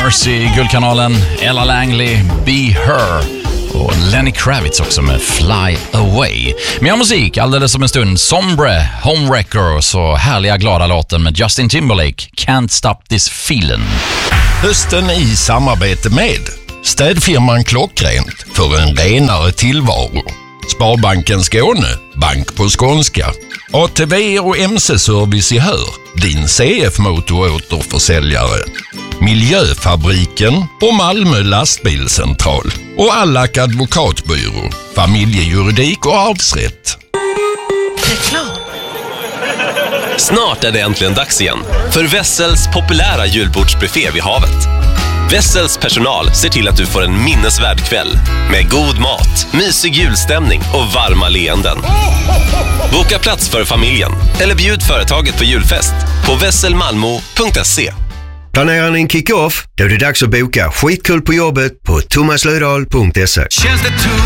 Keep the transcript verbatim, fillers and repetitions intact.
Mercy, Guldkanalen, Ella Langley, Be Her och Lenny Kravitz också med Fly Away. Mer musik alldeles om en stund. Sombre, Homewrecker och så härliga glada låten med Justin Timberlake, Can't Stop This Feeling. Hösten i samarbete med städfirman Klockrent för en renare tillvaro. Sparbanken Skåne, bank på skånska. A T V och M C-service i Hör, din C F-motoråterförsäljare. Miljöfabriken och Malmö lastbilscentral. Och Allak advokatbyrå, familjejuridik och arvsrätt. Reklam. Snart är det äntligen dags igen för Wessels populära julbordsbuffé vid havet. Wessels personal ser till att du får en minnesvärd kväll med god mat, mysig julstämning och varma leenden. Boka plats för familjen eller bjud företaget på julfest på vesselmalmo punkt se. Planerar ni en kick-off? Då är det dags att boka skitkul på jobbet på thomas lödahl punkt se.